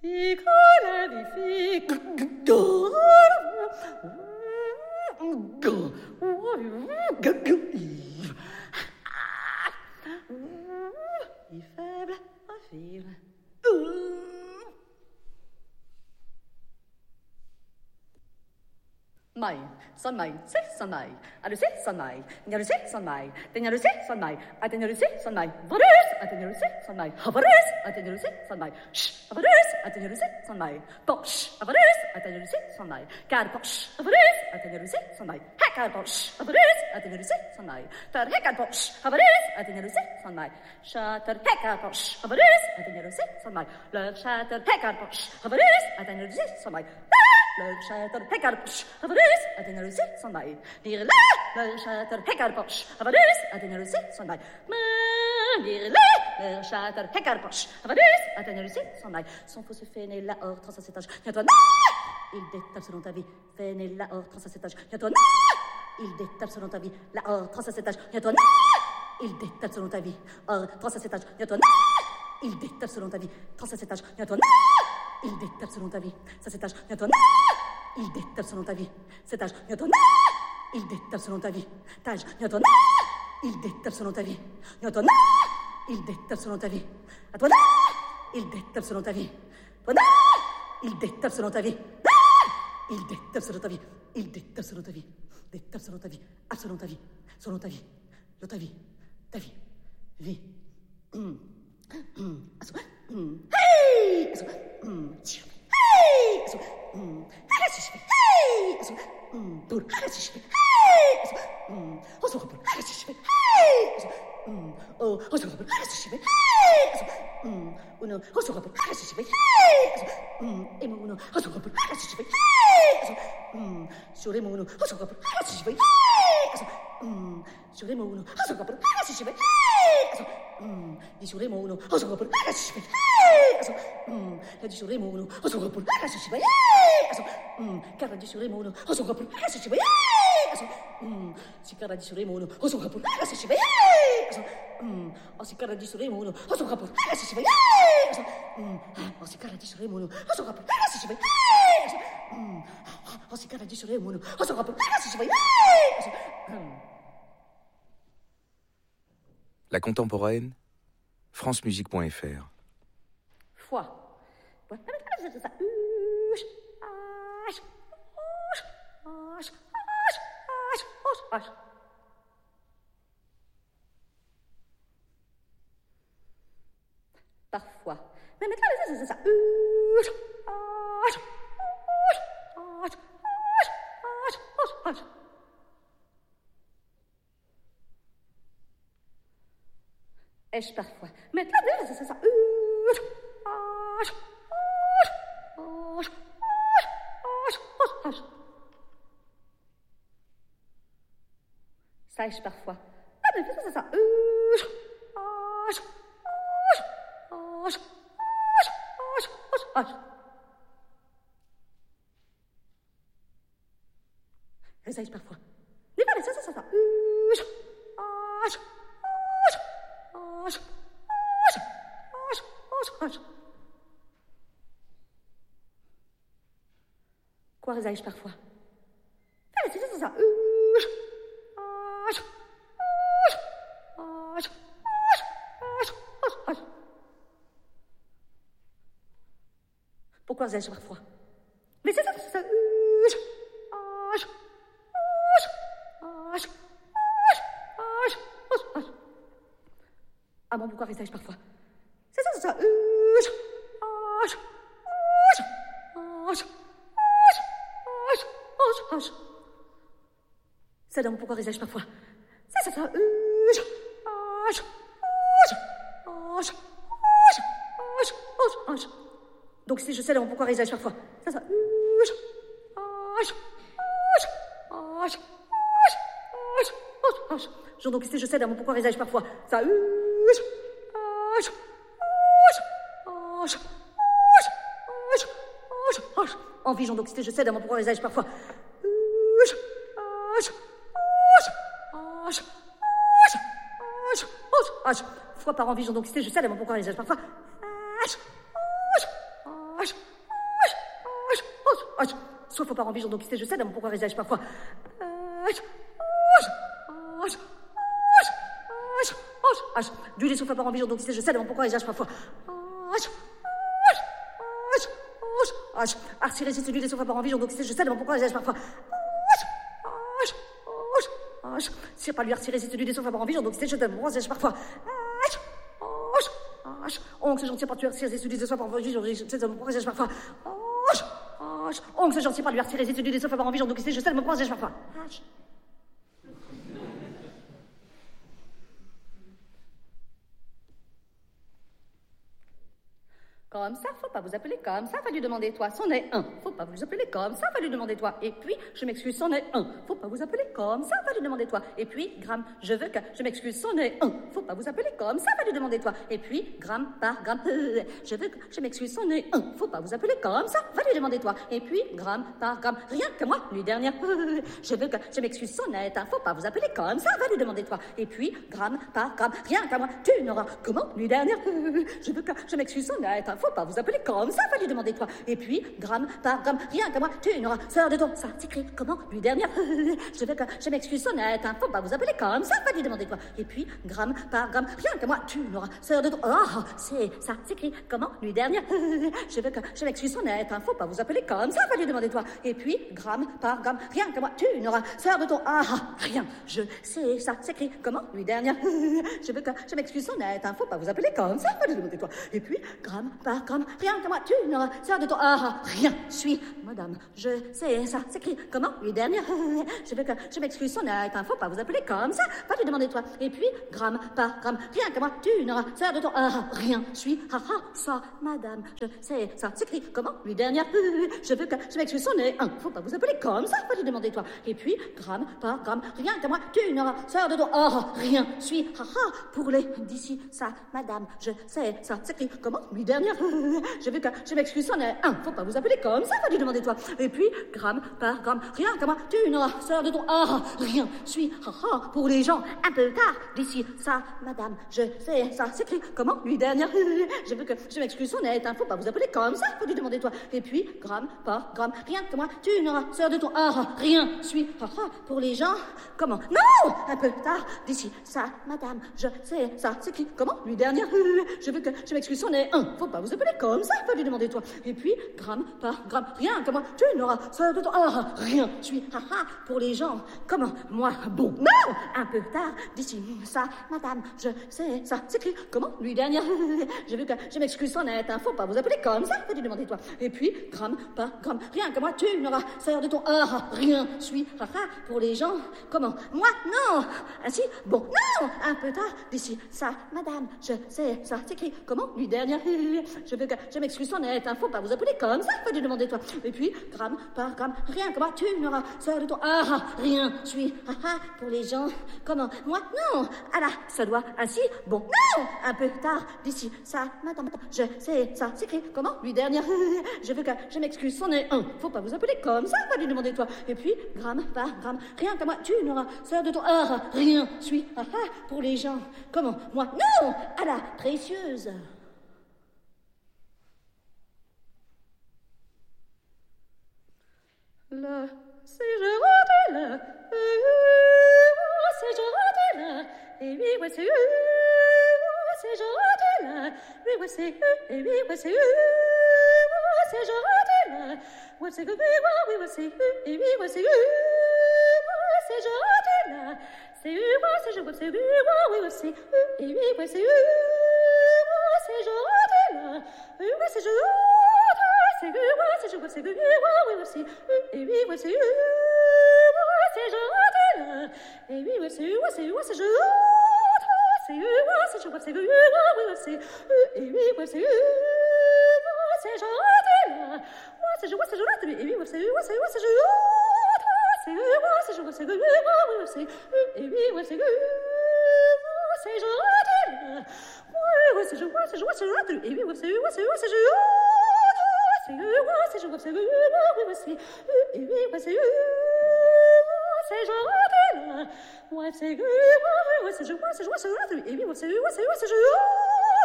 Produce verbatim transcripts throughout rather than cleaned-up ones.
faible, faible. Mai, son mai, se son mai, adu se son mai, nyaru se son mai, tenyaru se son mai, atenyaru se son mai, varus, atenyaru se son mai, havarus, atenyaru se son mai, sh, havarus, atenyaru se son mai, posh, havarus, atenyaru se son mai, kar posh, havarus, atenyaru se son mai, hekar posh, havarus, atenyaru se son mai, tar hekar posh, havarus, atenyaru se son mai, shatter hekar posh, havarus, atenyaru se son mai, love shatter hekar posh, havarus, atenyaru se son mai. Le chatter heckarposh, havarus, atenyaru se son mai. Dire la, le chatter heckarposh, havarus, atenyaru se son mai. Dire la, le chatter heckarposh, havarus, atenyaru se son mai. Son faux se fait né la hors, trans à cet âge. Viens-toi, il détape selon ta vie. Fait né la hors, trans à cet âge. Viens-toi, il détape selon ta vie. La hors, trans à cet âge. Viens-toi, il détape selon ta vie. Hors, trans à cet âge. Viens-toi, il détape selon ta vie. Trans à cet âge. Viens-toi, il détape selon ta vie. Ça cet âge. Viens-toi, il détape selon ta vie. Cet âge. Viens-toi, il détape selon ta vie. Tage. Viens-toi, il détape selon ta vie. Viens-toi, il détape selon ta vie. À toi, il détape selon ta vie. Toi, il détape selon ta vie. Il détape selon ta vie. Il détape selon ta vie. Détape selon ta vie. Ah, selon ta vie. Selon ta vie. Selon ta vie. Ta vie. Vie. Hum. Hum. Hey! Hey! La contemporaine, francemusique point f r. Foi. Parfois. Mais maintenant, c'est ça. Est-ce parfois. Maintenant, c'est ça. Sèche parfois. C'est ça. Sèche parfois. Mais pas ça, ça, ça. Quoi résaille-je parfois? Ah, c'est ça, c'est ça. Pourquoi résaille-je parfois? Mais c'est ça, c'est ça. Ah bon, pourquoi résaille-je parfois? C'est ça, c'est ça. C'est donc pourquoi résaille-je parfois? C'est ça, ça. Donc si je sais donc pourquoi résaille-je parfois? C'est ça. Donc si je sais donc pourquoi résaille-je parfois? Ça. Envie, donc si je sais donc pourquoi résaille-je parfois? Fois par envie, donc si je sais pourquoi résaille-je parfois? Sauf aux parents vigeants, donc je cède à mon pourquoi réagis parfois. Du lait sauf à parents vigeants, donc je cède à mon pourquoi réagis parfois. Arsi résiste du lait sauf à parents vigeants, donc je cède à mon pourquoi réagis parfois. C'est pas lui arsi résiste du lait sauf à parents vigeants, donc je cède à mon pourquoi réagis parfois. Oncle, c'est gentil, pas tu arsi résiste du lait sauf à parents vigeants, donc je cède à mon pourquoi réagis parfois. Oncle, c'est gentil, pas lui arsi résiste du lait sauf à parents vigeants, donc je cède à mon pourquoi réagis parfois. Comme ça, faut pas vous appeler comme ça, va lui demander toi, c'en est un. Faut pas vous appeler comme ça, va lui demander toi. Et puis, je m'excuse, c'en est un. Faut pas vous appeler comme ça, va lui demander toi. Et puis, gramme, je veux que, je m'excuse, c'en est un. Faut pas vous appeler comme ça, va lui demander toi. Et puis, gramme par gramme, euh, je veux que, je m'excuse, c'en est un. Faut pas vous appeler comme ça, va lui demander toi. Et puis, gramme par gramme, rien que moi, nuit dernière, euh, je veux que, je m'excuse, c'en est un. Faut pas vous appeler comme ça, va lui demander toi. Et puis, gramme par gramme, rien que moi, tu n'auras, comment, nuit dernière, euh, je veux que, je m'excuse, c'en est un. Faut pas vous appeler comme ça, va lui demander toi. Et puis, gramme par gramme, rien qu'à moi, tu n'auras, sœur de ton, ça s'écrit comment, lui dernière, je veux que, je m'excuse, sonnette, hein, faut pas vous appeler comme ça, va lui demander toi. Et puis, gramme par gramme, rien qu'à moi, tu n'auras, sœur de ton, ah, c'est, ça s'écrit comment, lui dernière, je veux que, je m'excuse, sonnette, hein, faut pas vous appeler comme ça, va lui demander toi. Et puis, gramme par gramme, rien qu'à moi, tu n'auras, sœur de ton, ah, rien, je sais, ça s'écrit comment, lui dernière, je veux que, je m'excuse, sonnette, hein, faut pas vous appeler comme ça, va lui demander toi. Et puis, gramme par gramme, rien que moi, tu n'auras, sœur de ton, ah, rien, suis, madame, je sais, ça s'écrit comment, lui dernière, je veux que, je m'excuse, sonnette, hein, faut pas vous appeler comme ça, va lui demander toi. Et puis, gramme par gramme, rien que moi, tu n'auras, sœur de ton, ah, rien, suis, ah, ah, ça, madame, je sais, ça s'écrit comment, lui dernière, je veux que, je m'excuse, sonnette, hein, faut pas vous appeler comme ça, va lui demander toi. Et puis, gramme par gramme, rien que moi, tu n'auras, sœur de ton, ah, rien, suis, ah, ah, pour les, d'ici, ça, madame, je sais, ça s'écrit comment, lui dernière, je veux que, je m'excuse, c'en est un, faut pas vous appeler comme ça, va lui demander toi. Et puis, gramme par gramme, rien que moi, tu n'auras, sœur de ton, ah, rien, suis, ah, ah, pour les gens, un peu tard, d'ici, ça, madame, je sais, ça s'écrit comment, lui dernière, je veux que, je m'excuse, c'en est un, faut pas vous appeler comme ça, va lui demander toi. Et puis, gramme par gramme, rien que moi, tu n'auras, sœur de ton, ah, rien, suis, ah, ah, pour les gens, comment, non, un peu tard, d'ici, ça, madame, je sais, ça s'écrit comment, lui dernière, je veux que, je m'excuse, c'en est un, faut pas vous appeler comme ça, va lui demander toi. Et puis, gramme par gramme, rien que moi, tu n'auras, sœur de ton, ah, rien, suis, ah, ah, pour les gens, comment, moi, bon, non, un peu tard, d'ici, ça, madame, je sais, ça s'écrit comment, lui dernière, je veux que, je m'excuse, c'en est un, faut pas vous appeler comme ça, va lui demander toi. Et puis, gramme par gramme, rien que moi, tu n'auras, sœur de ton, ah, rien, suis, ah, ah, pour les gens, comment, moi, non, ainsi, bon, non, un peu tard, d'ici, ça, madame, je sais, ça s'écrit comment, lui dernière, je veux que, je m'excuse, c'en est un, faut pas vous appeler comme ça, va lui demander toi. Et puis, gramme par gramme, rien que moi, tu n'auras, sœur de ton, ah, rien, suis, ah, ah, pour les gens, comment, moi, non, ah là, ça doit, ainsi, bon, non, un peu tard, d'ici, ça, madame, je sais, ça s'écrit comment, lui dernière, je veux que, je m'excuse, c'en est un, faut pas vous appeler comme ça, va lui demander toi. Et puis, gramme par gramme, rien que moi, tu n'auras, sœur de ton, ah, rien, suis, ah, ah, pour les gens, comment, moi, non, ah là, précieuse. Le, si je rentre là, si je rentre là, et oui, ouais, c'est eux, si je rentre là, oui, ouais, c'est eux, et oui, ouais, c'est eux, si je rentre là, ouais, c'est eux, oui, ouais, c'est eux, et oui, ouais, c'est eux, si je rentre là, c'est eux, si je vois, c'est eux, oui, ouais, c'est eux, et oui, ouais, c'est eux, si je rentre là, oui, ouais, c'est je rentre, c'est eux, si je vois, c'est eux, oui, ouais, c'est eux, et oui, ouais, c'est eux, si je rentre là, et oui, ouais, c'est eux, c'est eux, si je rentre, c'est eux, si je vois, c'est eux, oui, ouais, c'est eux, et oui, ouais, c'est eux, si je rentre là, ouais, si je vois, si je rentre, et oui, ouais, c'est eux, c'est eux, si je rentre, c'est eux, si je vois, c'est eux, oui, ouais, c'est eux, et oui, ouais, c'est eux, si je rentre là, ouais, ouais, si je vois, si je vois, si je rentre, et oui, ouais, c'est eux, c'est eux, si je rentre, c'est eux, si je vois, c'est eux, oui, ouais, c'est eux, et oui, ouais, c'est eux, si je rentre là, ouais, c'est eux, ouais, ouais, si je vois, si je vois, si je rentre, et oui, ouais, c'est eux, c'est eux, si je rentre,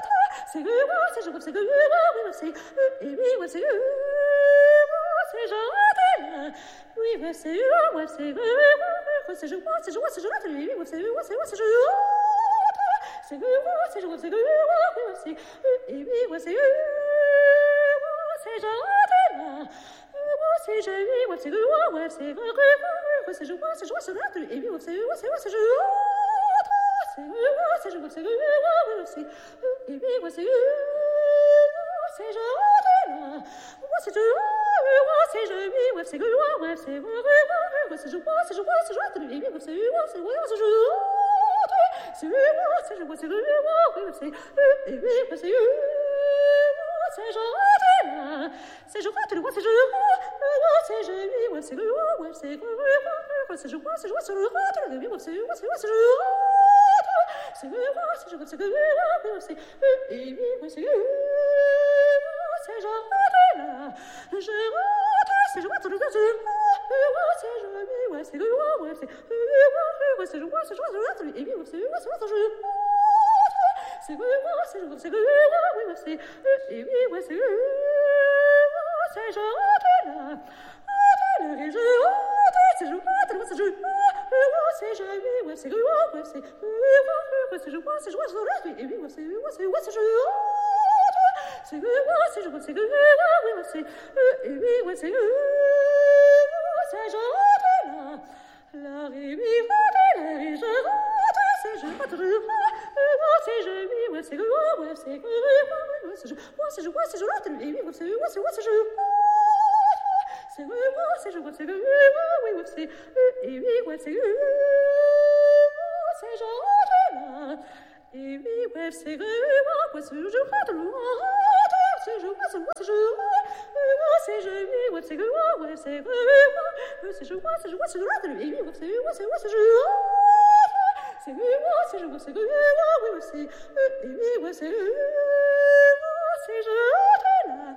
c'est que moi, c'est je, c'est que moi, oui, c'est et oui, ouais, c'est c'est gentil. Oui, ouais, c'est ouais, c'est c'est je, moi, c'est je, c'est je, oui, ouais, c'est ouais, c'est c'est je. C'est que moi, c'est je, c'est que moi, oui, c'est et oui, ouais, c'est c'est gentil. C'est je, oui, ouais, c'est que moi, ouais, c'est ouais, c'est je, moi, c'est je, c'est je, et oui, ouais, c'est ouais, c'est c'est je. C'est moi, c'est je, c'est que moi, c'est et oui, ouais, c'est c'est gentil. Moi, c'est je, moi, c'est je, oui, ouais, c'est que moi, ouais, c'est ouais, c'est je, moi, c'est je, c'est je, et oui, ouais, c'est ouais, c'est ouais, c'est je. C'est moi, c'est je, c'est que moi, ouais, c'est et oui, ouais, c'est c'est gentil. C'est je, tu le vois, c'est je, moi, c'est je, oui, ouais, c'est que moi, ouais, c'est que c'est je, moi, c'est je, c'est je, tu le vois, c'est ouais, c'est ouais, c'est je. C'est moi, c'est je, c'est que moi, c'est et oui, ouais, c'est c'est gentil. Je rentre, c'est je, tu le vois, c'est c'est je, oui, ouais, c'est que moi, ouais, c'est ouais, c'est je, moi, c'est je, c'est et oui, ouais, c'est ouais, c'est je. C'est moi, c'est je, c'est que moi, oui, c'est et oui, ouais, c'est c'est gentil. Et je rentre, c'est je, tu le vois, c'est je. C'est je, oui, ouais, c'est que moi, ouais, c'est ouais, c'est je, moi, c'est je, c'est et oui, ouais, c'est ouais, c'est ouais, c'est je. C'est que moi, c'est je, c'est que moi, oui, c'est et oui, ouais, c'est c'est gentil. La ré, mi, fa, la ré, je rentre, c'est je, rentre, moi, c'est je, oui, ouais, c'est que moi, ouais, c'est que moi, c'est je, moi, c'est je, moi, c'est je, rentre, et oui, ouais, c'est ouais, c'est ouais, c'est je. C'est moi, c'est je, c'est que moi, oui, ouais, c'est et oui, ouais, c'est c'est gentil. Et oui, ouais, c'est que moi, ouais, c'est je, rentre, c'est je, moi, c'est moi, c'est je. C'est je, oui, ouais, c'est que moi, ouais, c'est que moi, c'est je, moi, c'est je, moi, c'est je, rentre, et oui, ouais, c'est ouais, c'est ouais, c'est je. C'est moi, c'est je, c'est que moi, oui, ouais, c'est et oui, ouais, c'est c'est gentil.